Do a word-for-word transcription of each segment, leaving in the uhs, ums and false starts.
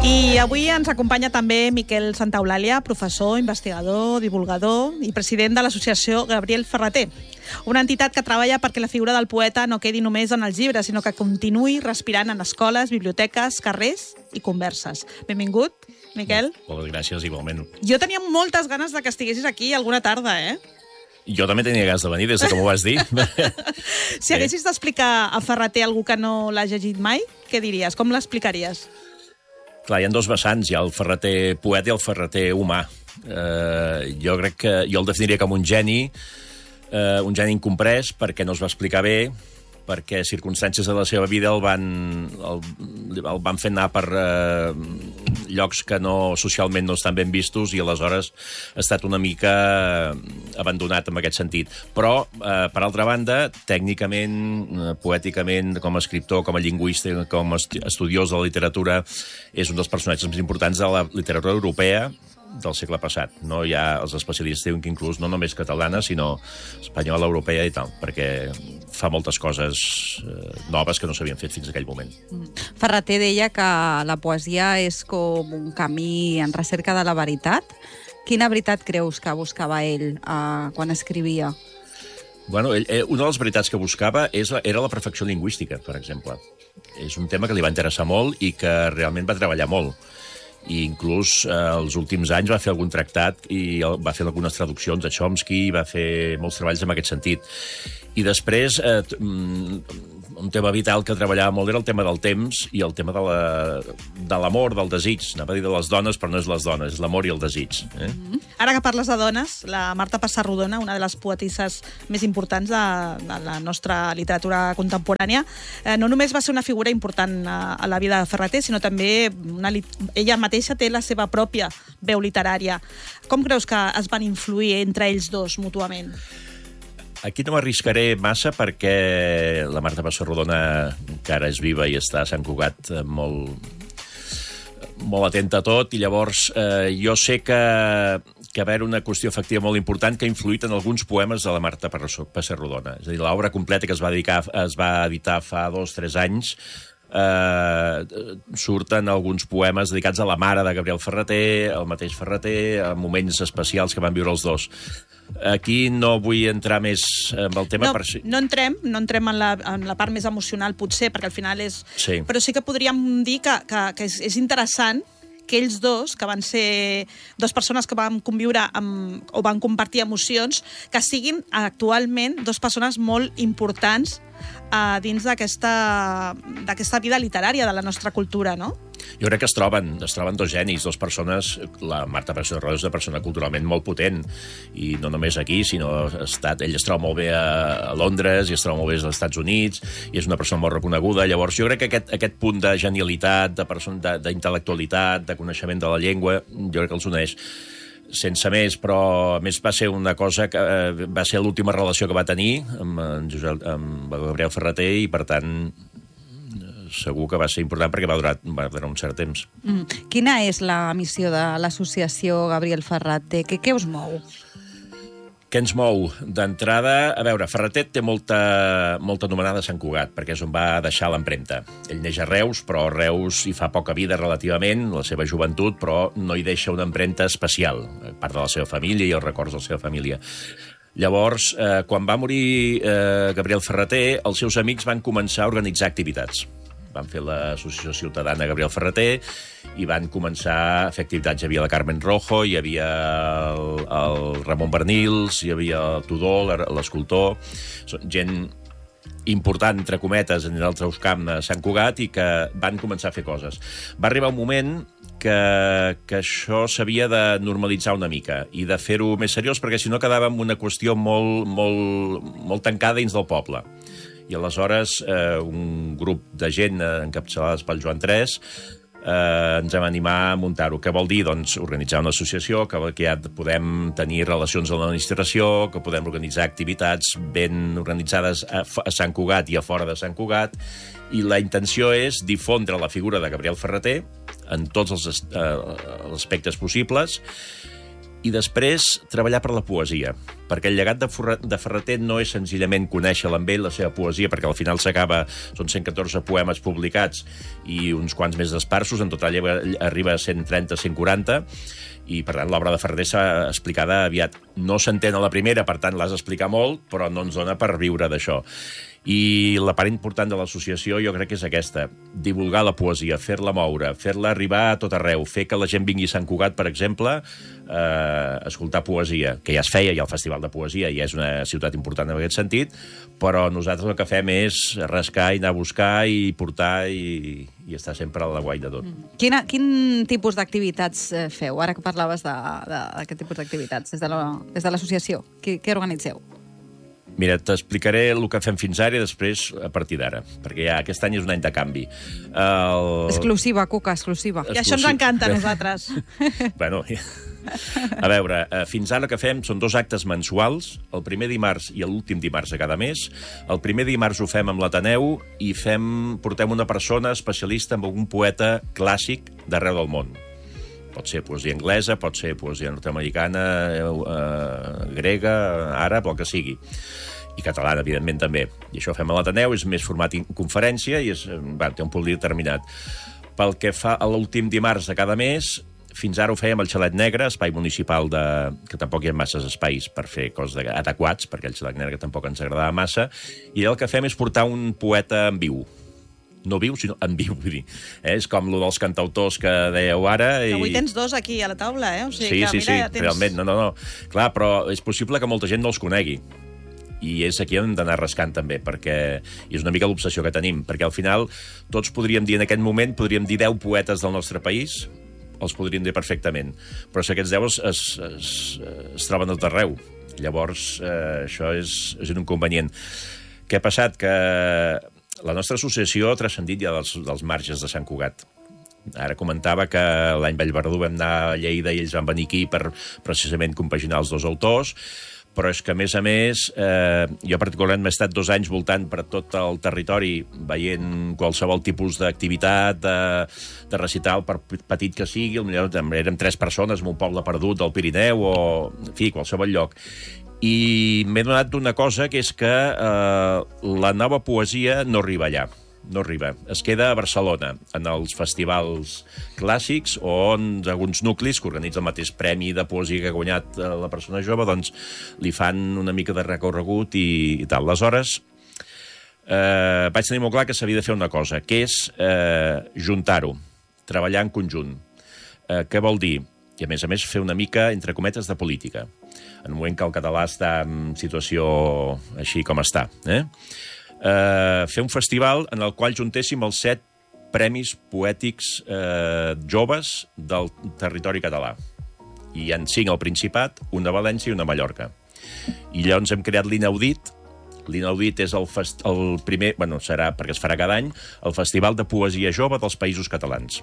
I avui ens acompanya també Miquel Santaeulàlia, professor, investigador, divulgador i president de l'associació Gabriel Ferrater, una entitat que treballa perquè la figura del poeta no quedi només en els llibres, sinó que continuï respirant en escoles, biblioteques, carrers i converses. Benvingut, Miquel. Moltes gràcies, igualment. Jo tenia moltes ganes de que estiguessis aquí alguna tarda, eh? Jo també tenia ganes de venir, des de que m'ho vas dir. Si haguessis d'explicar a Ferrater algú que no l'ha llegit mai, què diries? Com l'explicaries? Clar, hi ha dos vessants, hi ha el Ferrater poeta i el Ferrater humà. Eh, jo crec que jo el definiria com un geni, eh, un geni incomprès, perquè no es va explicar bé, perquè circumstàncies de la seva vida el van, el, el van fer anar per eh, llocs que no, socialment no estan ben vistos, i aleshores ha estat una mica abandonat en aquest sentit. Però, eh, per altra banda, tècnicament, eh, poèticament, com a escriptor, com a lingüista, com a estudiós de la literatura, és un dels personatges més importants de la literatura europea del segle passat. No hi ha els especialistes diuen que inclús no només catalana, sinó espanyola, europea i tal, perquè fa moltes coses eh, noves que no s'havien fet fins a aquell moment. Ferrater deia que la poesia és com un camí en recerca de la veritat. Quina veritat creus que buscava ell eh, quan escrivia? Bueno, ell, eh, una de les veritats que buscava és la, era la perfecció lingüística, per exemple. És un tema que li va interessar molt i que realment va treballar molt. I inclús eh, els últims anys va fer algun tractat i va fer algunes traduccions a Chomsky, va fer molts treballs en aquest sentit. I després, eh, un tema vital que treballava molt era el tema del temps i el tema de la, de l'amor, del desig. Anava a dir de les dones, però no és les dones, és l'amor i el desig. Eh? Mm-hmm. Ara que parles de dones, la Marta Pessarrodona, una de les poetisses més importants de, de la nostra literatura contemporània, eh, no només va ser una figura important a, a la vida de Ferrater, sinó també una, ella mateixa té la seva pròpia veu literària. Com creus que es van influir entre ells dos mútuament? Aquí no m'arriscaré massa perquè la Marta Pessarrodona encara és viva i està a Sant Cugat molt, molt atenta a tot, i llavors eh, jo sé que, que va haver una qüestió efectiva molt important que ha influït en alguns poemes de la Marta Pessarrodona. És a dir, l'obra completa que es va, dedicar, es va editar fa dos o tres anys, Uh, surten alguns poemes dedicats a la mare de Gabriel Ferrater, el mateix Ferrater, a moments especials que van viure els dos. Aquí no vull entrar més en el tema. No, per si... no entrem, no entrem en la, en la part més emocional, potser, perquè al final és... Sí. Però sí que podríem dir que, que, que és, és interessant que ells dos, que van ser dues persones que van conviure amb, o van compartir emocions, que siguin actualment dues persones molt importants uh, dins d'aquesta d'aquesta vida literària de la nostra cultura, no? Jo crec que es troben, es troben dos genis, dues persones. La Marta Pessarrodona és una persona culturalment molt potent, i no només aquí, sinó ha estat, ell es troba molt bé a, a Londres i es troba molt bé als Estats Units, i és una persona molt reconeguda. Llavors jo crec que aquest, aquest punt de genialitat, de d'intel·lectualitat, de coneixement de la llengua, jo crec que els uneix. Sense més, però a més va ser una cosa que eh, va ser l'última relació que va tenir amb, en Josep, amb Gabriel Ferrater, i per tant segur que va ser important perquè va durar, va durar un cert temps. Mm. Quina és la missió de l'associació Gabriel Ferrater? Què, què us mou? Què ens mou? D'entrada, a veure, Ferrater té molta, molta anomenada a Sant Cugat, perquè és on va deixar l'empremta. Ell neix a Reus, però a Reus hi fa poca vida relativament, la seva joventut, però no hi deixa una empremta especial, a part de la seva família i els records de la seva família. Llavors, eh, quan va morir eh, Gabriel Ferrater, els seus amics van començar a organitzar activitats. Van fer l'associació ciutadana Gabriel Ferrater i van començar a fer activitats. Hi havia la Carmen Rojo, hi havia el, el Ramon Bernils, hi havia el Tudor, l'escultor, gent important, entre cometes, en el Trauscamp de Sant Cugat, i que van començar a fer coses. Va arribar un moment que, que això s'havia de normalitzar una mica i de fer-ho més seriós, perquè si no quedava en una qüestió molt, molt, molt tancada dins del poble. I aleshores eh, un grup de gent eh, encapçalades pel Joan tres eh, ens vam animar a muntar-ho. Què vol dir? Doncs organitzar una associació, que, que ja podem tenir relacions amb l'administració, que podem organitzar activitats ben organitzades a, a Sant Cugat i a fora de Sant Cugat, i la intenció és difondre la figura de Gabriel Ferrater en tots els, eh, els aspectes possibles, I després treballar per la poesia, perquè el llegat de, de Ferrater no és senzillament conèixer-la amb ell, la seva poesia, perquè al final s'acaba, són cent catorze poemes publicats i uns quants més d'esparsos, en total arriba a cent trenta cent quaranta, i per tant l'obra de Ferrater s'ha explicada aviat. No s'entén a la primera, per tant l'has d'explicar molt, però no ens dona per viure d'això. I la part important de l'associació jo crec que és aquesta, divulgar la poesia, fer-la moure, fer-la arribar a tot arreu, fer que la gent vingui a Sant Cugat, per exemple, a eh, escoltar poesia, que ja es feia, hi ha el Festival de Poesia, i és una ciutat important en aquest sentit, però nosaltres el que fem és rascar i anar a buscar i portar i, i estar sempre a la guai de tot. Mm. Quina, quin tipus d'activitats feu, ara que parlaves d'aquest tipus d'activitats, des de l'associació? Què, què organitzeu? Mira, t'explicaré el que fem fins ara i després a partir d'ara, perquè ja aquest any és un any de canvi. El... Exclusiva, Cuca, exclusiva. I això ens encanta a nosaltres. Bueno, a veure, fins ara el que fem són dos actes mensuals, el primer dimarts i l'últim dimarts de cada mes. El primer dimarts ho fem amb l'Ateneu i fem, portem una persona especialista en algun poeta clàssic d'arreu del món. Pot ser poesia anglesa, pot ser poesia nord-americana, eh, grega, àrab, el que sigui. I catalana, evidentment, també. I això ho fem a l'Ateneu, és més format conferència i és, va, té un públic determinat. Pel que fa a l'últim dimarts de cada mes, fins ara ho fèiem al Xalet Negre, espai municipal de... que tampoc hi ha masses espais per fer coses adequats, perquè el Xalet Negre tampoc ens agradava massa, i el que fem és portar un poeta en viu. No viu, sinó en viu, vull dir. Eh? És com lo dels cantautors que dèieu ara. I... Avui tens dos aquí a la taula, eh? O sigui sí, que, sí, mira, sí, ja tens... realment, no, no, no. Clar, però és possible que molta gent no els conegui. I és aquí on hem d'anar rascant també, perquè és una mica l'obsessió que tenim, perquè al final tots podríem dir en aquest moment, podríem dir deu poetes del nostre país, els podríem dir perfectament, però si aquests deu es, es, es, es troben a tot arreu. Llavors, eh, això és, és un inconvenient. Què ha passat? Que la nostra associació ha transcendit ja dels, dels marges de Sant Cugat. Ara comentava que l'any Vallverdú vam anar a Lleida i ells van venir aquí per precisament compaginar els dos autors, però és que, a més a més, eh, jo particularment m'he estat dos anys voltant per tot el territori veient qualsevol tipus d'activitat, de, de recital, per petit que sigui, érem tres persones en un poble perdut del Pirineu o, en fi, qualsevol lloc. I m'he donat d'una cosa, que és que eh, la nova poesia no arriba allà. No arriba. Es queda a Barcelona, en els festivals clàssics, on alguns nuclis que organitzen el mateix premi de poesia que ha guanyat la persona jove, doncs li fan una mica de recorregut i, i tal. Aleshores, eh, vaig tenir molt clar que s'havia de fer una cosa, que és eh, juntar-ho, treballar en conjunt. Eh, què vol dir? I, a més a més, fer una mica, entre cometes, de política. En un moment que el català està en situació així com està, eh? Uh, fer un festival en el qual juntéssim els set premis poètics uh, joves del territori català. I hi ha cinc al Principat, un a València i un a Mallorca. I llavors hem creat l'Inaudit. L'Inaudit és el, fest... el primer, bueno, serà, perquè es farà cada any, el Festival de Poesia Jove dels Països Catalans.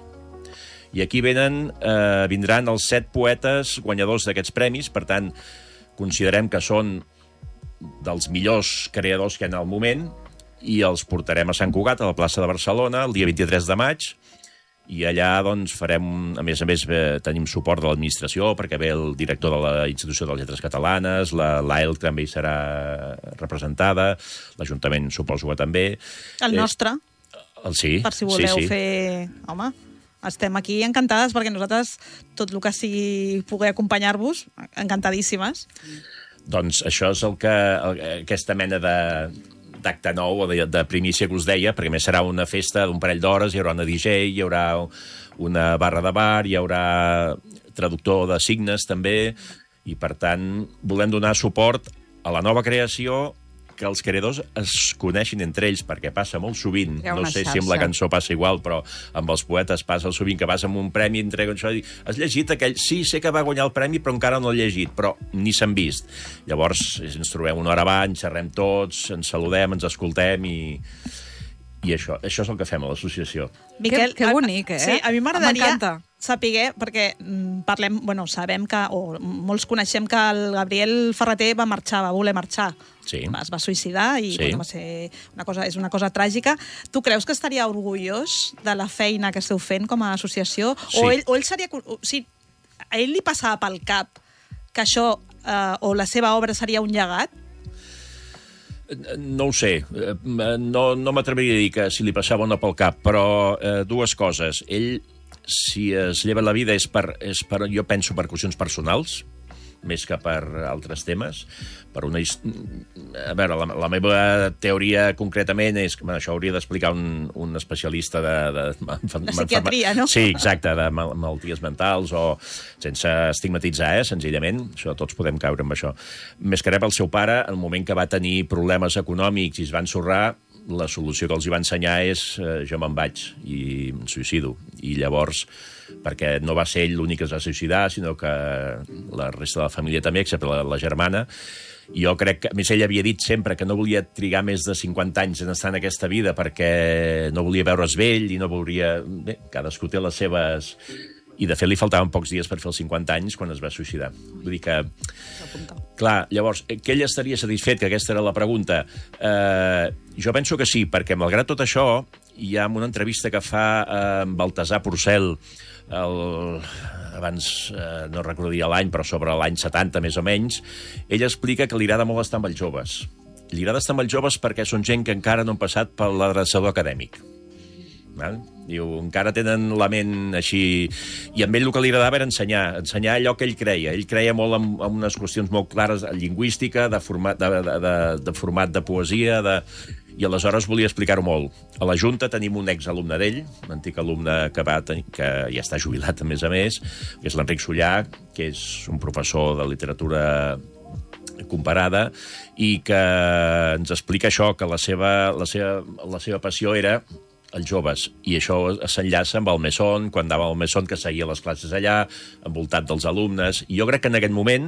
I aquí venen, eh, vindran els set poetes guanyadors d'aquests premis, per tant, considerem que són dels millors creadors que hi ha al moment, i els portarem a Sant Cugat, a la plaça de Barcelona, el dia vint-i-tres de maig, i allà doncs, farem, a més a més, eh, tenim suport de l'administració, perquè ve el director de la Institució de les Lletres Catalanes, la l'A E L també hi serà representada, l'Ajuntament suposo que també. El nostre, eh, el, sí, per si voleu sí, sí. fer... Home, estem aquí encantades, perquè nosaltres, tot el que sigui poder acompanyar-vos, encantadíssimes. Doncs això és el que, el, aquesta mena de... d'acte nou o de, de primícia que us deia, perquè més serà una festa d'un parell d'hores, hi haurà una D J, hi haurà una barra de bar, hi haurà traductor de signes també, i per tant volem donar suport a la nova creació, que els creadors es coneixin entre ells, perquè passa molt sovint, no sé xarxa. Si amb la cançó passa igual, però amb els poetes passa sovint que vas amb un premi, entrega això, i has llegit aquell, sí, sé que va guanyar el premi, però encara no l'he llegit, però ni s'han vist. Llavors ens trobem una hora abans, xerrem tots, ens saludem, ens escoltem i... I això, això és el que fem a l'associació. Miquel, que, que bonic, eh? Sí, a mi m'agradaria saber, perquè parlem, bueno, sabem que, o molts coneixem que el Gabriel Ferrater va marxar, va voler marxar. Sí. Es va suïcidar i sí. bueno, va ser una cosa, és una cosa tràgica. Tu creus que estaria orgullós de la feina que esteu fent com a associació? Sí. O ell, o ell seria... O sigui, a ell li passava pel cap que això eh, o la seva obra seria un llegat? No ho sé, no, no m'atreviria a dir que si li passava o no pel cap, però eh, dues coses. Ell, si es lleva la vida, és per, és per, jo penso, per qüestions personals, més que per altres temes. Per una hist... A veure, la, la meva teoria concretament és que bueno, això hauria d'explicar un, un especialista de... De, de psiquiatria, no? Sí, exacte, de mal, malalties mentals o sense estigmatitzar, eh, senzillament. Això, tots podem caure amb això. Més que res pel seu pare, en el moment que va tenir problemes econòmics i es va ensorrar, la solució que els hi va ensenyar és eh, jo me'n vaig i em suïcido. I llavors, perquè no va ser ell l'únic que es va suïcidar, sinó que la resta de la família també, excepte la, la germana. I jo crec que, a més, ell havia dit sempre que no volia trigar més de cinquanta anys en estar en aquesta vida perquè no volia veure's vell i no volia... Bé, cadascú té les seves... I, de fet, li faltaven pocs dies per fer els cinquanta anys quan es va suïcidar. Vull dir que... Clar, llavors, que ell estaria satisfet, que aquesta era la pregunta. Eh, jo penso que sí, perquè, malgrat tot això, hi ha una entrevista que fa eh, amb Baltasar Porcel, el, abans, eh, no recordaria l'any, però sobre l'any setanta, més o menys, ell explica que li agrada molt estar amb els joves. Li agrada estar amb els joves perquè són gent que encara no han passat per l'adreçador acadèmic. Val? Diu, encara tenen la ment així... I amb ell el que li agradava era ensenyar, ensenyar allò que ell creia. Ell creia molt en, en unes qüestions molt clares lingüística, de format de, de, de, de, format de poesia, de... i aleshores volia explicar-ho molt. A la Junta tenim un exalumne d'ell, un antic alumne que, va tenir, que ja està jubilat, a més a més, que és l'Enric Sollà, que és un professor de literatura comparada, i que ens explica això, que la seva, la seva, la seva passió era els joves, i això s'enllaça amb el Mesón, quan anava al Mesón, que seguia les classes allà, envoltat dels alumnes, i jo crec que en aquest moment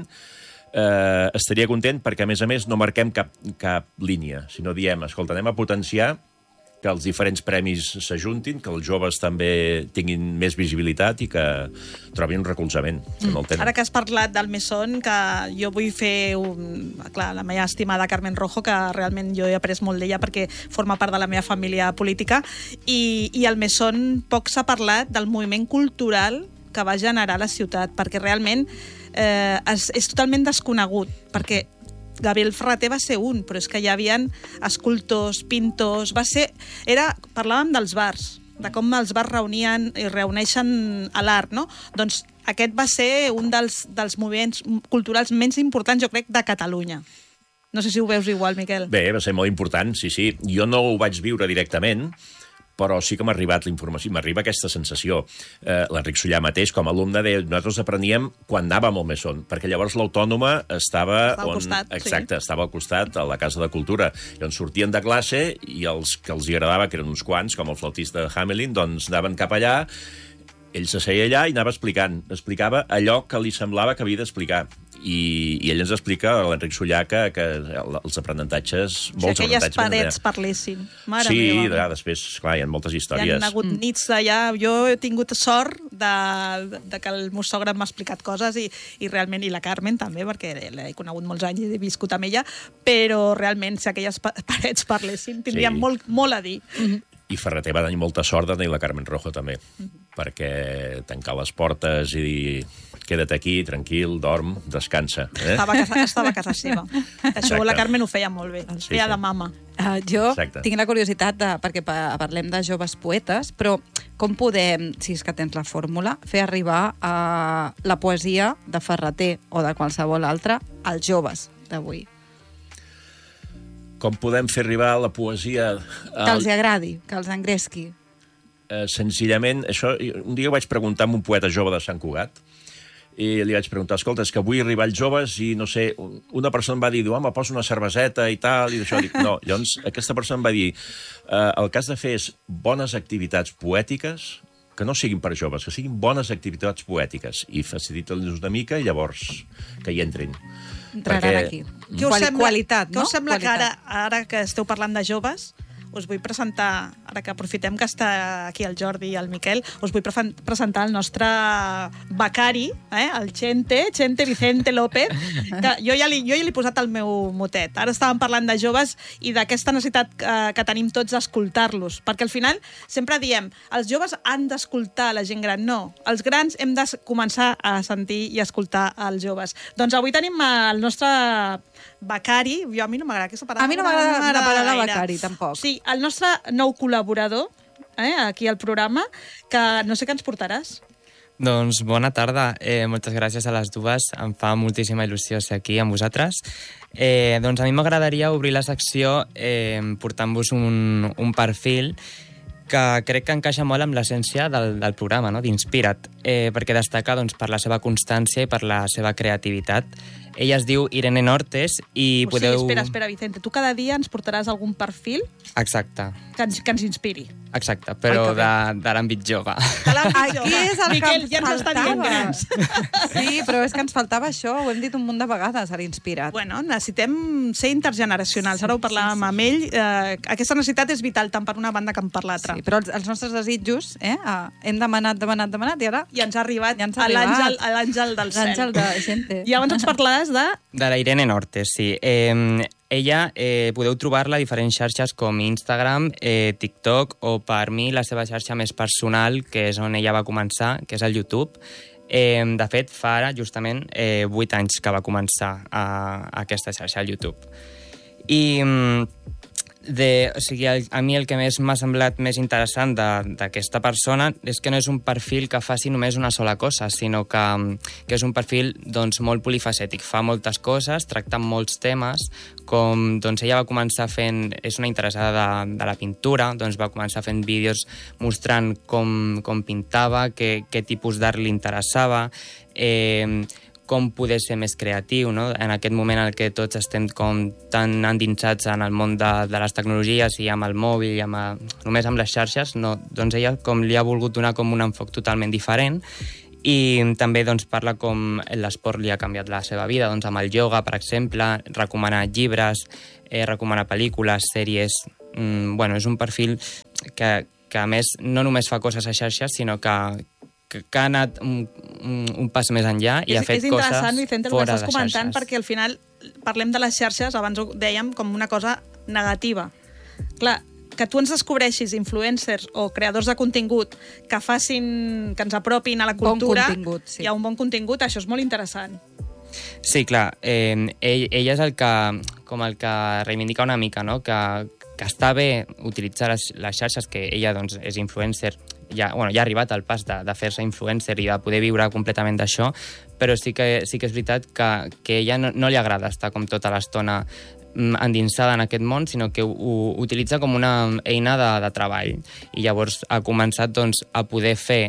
eh, estaria content perquè, a més a més, no marquem cap, cap línia, sinó diem, escolta, anem a potenciar que els diferents premis s'ajuntin, que els joves també tinguin més visibilitat i que trobin un recolzament, que no el tenen. Ara que has parlat del Mesón, que jo vull fer un... clar, la meva estimada Carmen Rojo, que realment jo he après molt d'ella perquè forma part de la meva família política, i, i el Mesón poc s'ha parlat del moviment cultural que va generar la ciutat, perquè realment eh, és, és totalment desconegut, perquè Gabriel Ferrater va ser un, però és que hi havia escultors, pintors, va ser... Era, parlàvem dels bars, de com els bars reunien i reuneixen a l'art, no? Doncs aquest va ser un dels, dels moviments culturals més importants, jo crec, de Catalunya. No sé si ho veus igual, Miquel. Bé, va ser molt important, sí, sí. Jo no ho vaig viure directament, però sí que m'ha arribat la informació, m'arriba aquesta sensació. Eh, L'Enric Sollà mateix, com a alumne, de... nosaltres apreníem quan anàvem al Mesón, perquè llavors l'Autònoma estava... Estava al on... costat, Exacte, sí. Estava al costat, a la Casa de Cultura. Llavors sortien de classe i els que els agradava, que eren uns quants, com el flautista de Hamelin, doncs anaven cap allà, ell s'asseia allà i anava explicant. Explicava allò que li semblava que havia d'explicar. I, i ell ens explica, l'Enric Sollà, que, que els aprenentatges... O sigui, aquelles parets parlessin. Mare sí, meva. Sí, després, clar, hi ha moltes històries. Hi ha hagut mm. nits d'allà. Jo he tingut sort de, de que el meu sogre m'ha explicat coses i, i realment, i la Carmen també, perquè l'he conegut molts anys i he viscut amb ella, però realment, si aquelles parets parlessin, tindrien sí. molt, molt a dir. Mm-hmm. I Ferrater va tenir molta sort de tenir la Carmen Rojo, també, mm-hmm. perquè tancar les portes i dir queda't aquí, tranquil, dorm, descansa. Eh? Estava, a casa, estava a casa seva. Això Exacte. La Carmen ho feia molt bé, sí, feia sí. de mama. Uh, jo Exacte. Tinc la curiositat, de, perquè parlem de joves poetes, però com podem, si és que tens la fórmula, fer arribar a la poesia de Ferrater o de qualsevol altre als joves d'avui? Com podem fer arribar la poesia... Al... Que els agradi, que els engresqui. Eh, senzillament, això, un dia vaig preguntar a un poeta jove de Sant Cugat, i li vaig preguntar, escolta, és que vull arribar als joves i, no sé, una persona em va dir, home, posa una cerveseta i tal, i d'això. Dic, no, llavors aquesta persona em va dir, eh, el que has de fer és bones activitats poètiques, que no siguin per joves, que siguin bones activitats poètiques, i facilita-los una mica i llavors que hi entrin. Entraran perquè... aquí. Què us sembla, Qualitat, no? Què us sembla Qualitat. que ara, ara que esteu parlant de joves, us vull presentar, ara que aprofitem que està aquí el Jordi i el Miquel, us vull pre presentar el nostre becari, eh? el Chente, Chente Vicente López, que jo ja, li, jo ja li he posat el meu motet. Ara estàvem parlant de joves i d'aquesta necessitat eh, que tenim tots d'escoltar-los, perquè al final sempre diem, els joves han d'escoltar la gent gran. No, els grans hem de començar a sentir i escoltar els joves. Doncs avui tenim el nostre becari, jo a mi no m'agrada aquesta paraula. A mi no m'agrada la paraula becari, tampoc. Sí, el nostre nou col·laborador, eh, aquí al programa, que no sé què ens portaràs. Doncs bona tarda, eh, moltes gràcies a les dues, em fa moltíssima il·lusió ser aquí amb vosaltres. Eh, doncs a mi m'agradaria obrir la secció eh, portant-vos un, un perfil que crec que encaixa molt amb l'essència del, del programa, no? d'Inspira't, eh, perquè destaca doncs, per la seva constància i per la seva creativitat. Ella es diu Irene Nortes i o podeu... sigui, espera, espera, Vicente, tu cada dia ens portaràs algun perfil Exacte. que ens, que ens inspiri. Exacte, però Ai, de, de l'àmbit jove. Aquí és el Miquel, que ja ens ens està dient faltava. grans. Sí, però és que ens faltava això, ho hem dit un munt de vegades, a l'Inspirat. Bueno, necessitem ser intergeneracionals. Ara ho parlàvem amb ell. Eh, aquesta necessitat és vital tant per una banda com per l'altra. Sí, però els, els nostres desitjos, eh? ah, hem demanat, demanat, demanat, i ara... I ens ha arribat Ja ens ha a l'àngel arribat. a l'àngel del cel. L'àngel de Gente. I abans ens parlaràs de... De la Irene Nortes, sí. Eh, ella, eh, podeu trobar-la a diferents xarxes com Instagram, eh, TikTok o, per mi, la seva xarxa més personal, que és on ella va començar, que és el YouTube. Eh, de fet, fa ara, justament, eh, vuit anys que va començar a, a aquesta xarxa, al YouTube. I... De, o sigui, el, a mi el que més m'ha semblat més interessant d'aquesta persona és que no és un perfil que faci només una sola cosa, sinó que, que és un perfil doncs, molt polifacètic. Fa moltes coses, tracta molts temes, com doncs, ella va començar fent... És una interessada de, de la pintura, doncs va començar fent vídeos mostrant com, com pintava, què, què tipus d'art li interessava... Eh, com poder ser més creatiu, no? En aquest moment en què tots estem com tan endinsats en el món de, de les tecnologies i amb el mòbil i amb a, només amb les xarxes, no, doncs ella com li ha volgut donar com un enfoc totalment diferent i també doncs, parla com l'esport li ha canviat la seva vida, doncs amb el ioga, per exemple, recomana llibres, eh, recomana pel·lícules, sèries... Mm, bueno, és un perfil que, que a més no només fa coses a xarxes, sinó que que ha anat un, un, un pas més enllà i és, ha fet és coses interessant, Vicente, el que fora estàs de comentant, xarxes. perquè al final parlem de les xarxes, abans ho dèiem, com una cosa negativa. Clar, que tu ens descobreixis influencers o creadors de contingut que facin, que ens apropin a la cultura, Bon contingut, sí. hi ha un bon contingut, això és molt interessant. Sí, clar, eh, ell, ella és el que, com el que reivindica una mica, no? que, que està bé utilitzar les, les xarxes, que ella doncs, és influencer, ja, bueno, ja ha arribat al pas de, de fer-se influencer i de poder viure completament d'això, però sí que, sí que és veritat que, que ella no, no li agrada estar com tota l'estona endinsada en aquest món, sinó que ho, ho utilitza com una eina de, de treball. I llavors ha començat doncs, a poder fer,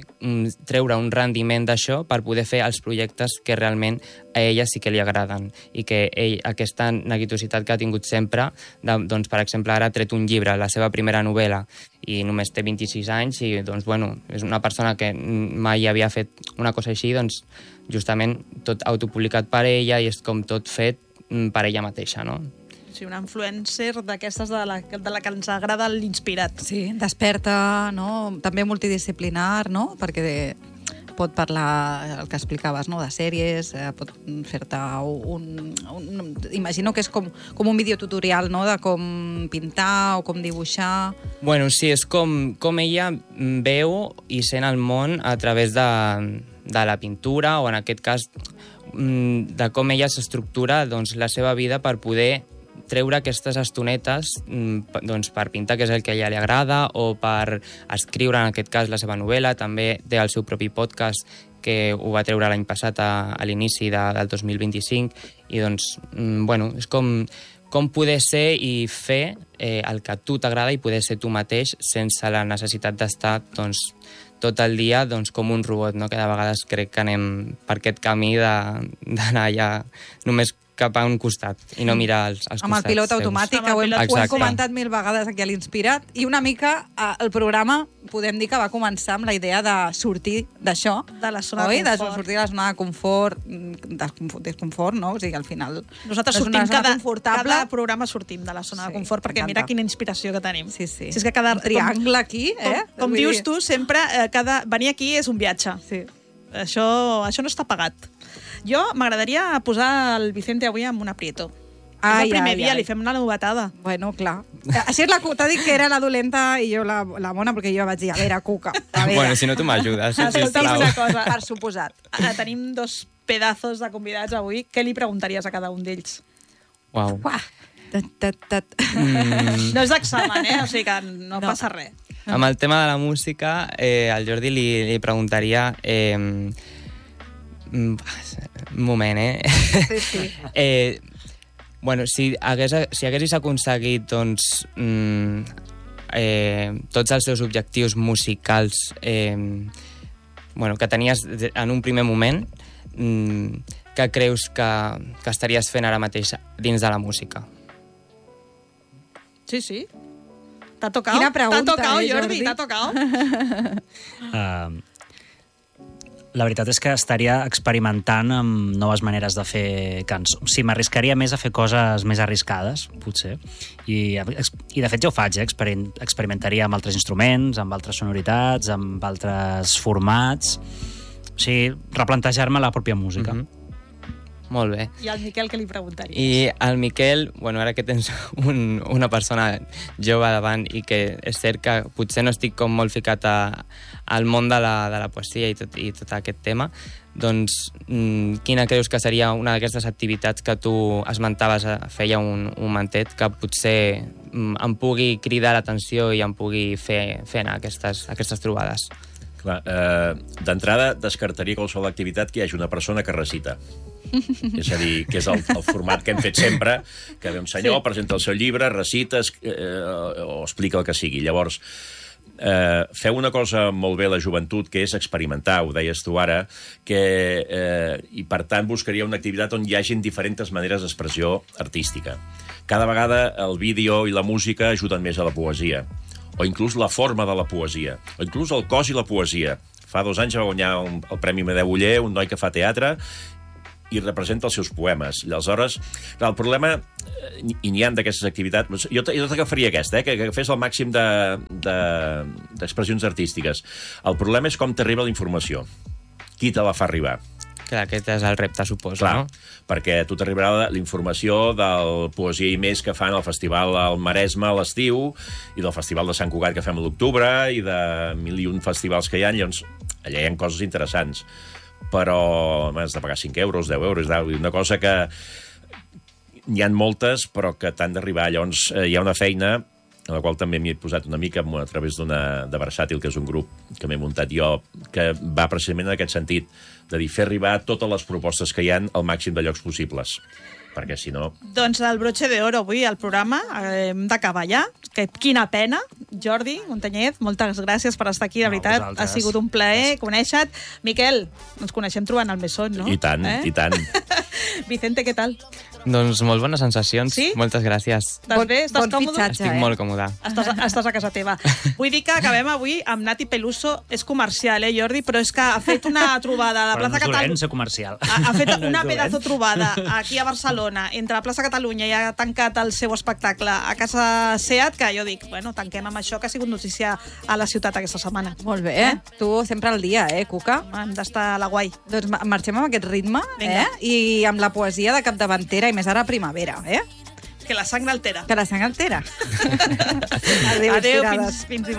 treure un rendiment d'això per poder fer els projectes que realment a ella sí que li agraden i que ell, aquesta neguitositat que ha tingut sempre, de, doncs, per exemple, ara ha tret un llibre, la seva primera novel·la, i només té vint-i-sis anys i doncs, bueno, és una persona que mai havia fet una cosa així, doncs justament tot autopublicat per ella i és com tot fet per ella mateixa, no? Sí, una influencer d'aquestes de la, de la que ens agrada l'Inspirat. Sí, desperta, no? També multidisciplinar, no? Perquè de, pot parlar, el que explicaves, no? De sèries, eh, pot fer-te un, un... Imagino que és com, com un videotutorial, no? De com pintar o com dibuixar. Bueno, sí, és com, com ella veu i sent el món a través de, de la pintura o, en aquest cas, de com ella s'estructura doncs, la seva vida per poder treure aquestes estonetes doncs, per pintar, que és el que a ella li agrada, o per escriure, en aquest cas, la seva novel·la. També té el seu propi podcast, que ho va treure l'any passat a, a l'inici de, del dos mil vint-i-cinc, i doncs, bueno, és com, com poder ser i fer eh, el que a tu t'agrada i poder ser tu mateix sense la necessitat d'estar, doncs, tot el dia doncs, com un robot, no? Que de vegades crec que anem per aquest camí d'anar ja només cap a un costat i no mirar als, als amb costats. el pilot seus. automàtic, que ho hem, ho hem comentat mil vegades aquí a l'Inspirat, i una mica eh, el programa podem dir que va començar amb la idea de sortir d'això, de la zona oi? de De confort. sortir de la zona de confort, desconfort, desconfort, no? O sigui, al final... Nosaltres és una sortim zona cada, confortable. cada programa sortim de la zona Sí, de confort, perquè m'encanta. mira quina inspiració que tenim. Sí, sí. Si és que cada, Un triangle aquí, com, eh? Com, com Vull dius dir- tu, sempre eh, cada, venir aquí és un viatge. Sí. Això, això no està pagat. Jo m'agradaria posar el Vicente avui amb un aprieto. Ai, és el primer ai, dia, ai. li fem una novetada. Bueno, clar. Així és la T'ha dit que era la dolenta i jo la, la bona, perquè jo vaig dir, a veure, Cuca, a veure. Bueno, si no tu m'ajudes, Escolta'm sisplau. una cosa. Per suposat. Ah, tenim dos pedazos de convidats avui. Què li preguntaries a cada un d'ells? Uau. Uah. Tat, tat, tat. Mm, No és d'examen, eh? O sigui que no, No. passa res. amb el tema de la música, eh, al Jordi li, li preguntaria... Eh, mm, un moment, eh? Sí, sí. eh bueno, si, hagués, si haguessis aconseguit doncs, mm, eh, tots els teus objectius musicals eh, bueno, que tenies en un primer moment, mm, què creus que, que estaries fent ara mateix dins de la música? Sí, sí. T'ha tocat? Quina pregunta, T'ha tocat, eh, Jordi? Jordi? T'ha tocat? Uh, la veritat és que estaria experimentant amb noves maneres de fer cançons. Sí, m'arriscaria més a fer coses més arriscades, potser. I, i de fet ja ho faig, eh? Experim, experimentaria amb altres instruments, amb altres sonoritats, amb altres formats. O sigui, replantejar-me la pròpia música. Mm-hmm. Molt bé. I al Miquel què li preguntaries? I al Miquel, bueno, ara que tens un, una persona jove davant i que és cert que potser no estic com molt ficat a, al món de la, de la poesia i tot, i tot aquest tema, doncs mm, quina creus que seria una d'aquestes activitats que tu esmentaves feia un, un momentet que potser mm, em pugui cridar l'atenció i em pugui fer, fer anar aquestes, aquestes trobades? Clar, eh, d'entrada descartaria qualsevol activitat que hi hagi una persona que recita. És a dir, que és el, el format que hem fet sempre, que ve un senyor, sí. presenta el seu llibre, recita eh, o explica el que sigui. Llavors, eh, feu una cosa molt bé la joventut, que és experimentar, ho deies tu ara, que, eh, i per tant buscaria una activitat on hi hagin diferents maneres d'expressió artística. Cada vegada el vídeo i la música ajuden més a la poesia, o inclús la forma de la poesia, o inclús el cos i la poesia. Fa dos anys va guanyar un, el Premi Amadeu Oller, un noi que fa teatre, i representa els seus poemes. I aleshores, clar, el problema, i n'hi ha d'aquestes activitats, jo, jo tot que faria aquesta, eh, que, que fes el màxim d'expressions de, de, artístiques. El problema és com t'arriba la informació. Qui te la fa arribar? Clar, aquest és el repte, suposo, Clar, no? perquè a tu t'arribarà la informació del Poesia i Més que fan al Festival al Maresme a l'estiu, i del Festival de Sant Cugat que fem a l'octubre, i de mil i un festivals que hi ha, llavors allà hi ha coses interessants. Però has de pagar cinc euros, deu euros, una cosa que n'hi ha moltes, però que t'han d'arribar. Llavors hi ha una feina a la qual també m'hi he posat una mica a través d'una de Versàtil, que és un grup que m'he muntat jo, que va precisament en aquest sentit, de dir, fer arribar totes les propostes que hi han al màxim de llocs possibles, perquè si no... Doncs el broche d'oro avui al programa, eh, hem d'acabar ja. Que, quina pena. Jordi Montañez, moltes gràcies per estar aquí, de No, veritat. vosaltres. Ha sigut un plaer conèixer-te. Miquel, ens coneixem trobant al Mesón, no? I tant, eh? i tant. Vicente, què tal? Doncs molt bones sensacions. Sí? Moltes gràcies. Estàs bé? Estàs bon còmode? fitxatge. Estic eh? molt còmode. Estàs, estàs a casa teva. Vull dir que acabem avui amb Nati Peluso. És comercial, eh, Jordi? Però és que ha fet una trobada a la Però no plaça és dolent Catalunya. ser comercial. Ha, ha fet No és una dolent. pedazo trobada aquí a Barcelona, entre la plaça Catalunya, i ha tancat el seu espectacle a casa Seat, que jo dic, bueno, tanquem amb això, que ha sigut notícia a la ciutat aquesta setmana. Molt bé, eh? Tu sempre al dia, eh, Cuca? Hem d'estar a la guai. Doncs ma- marxem amb aquest ritme, Vinga. eh? I amb la poesia de capdavantera, i més ara a primavera, eh? Que la sang altera. Que la sang altera. Adéu, Adéu, inspirades. fins, fins dimarts.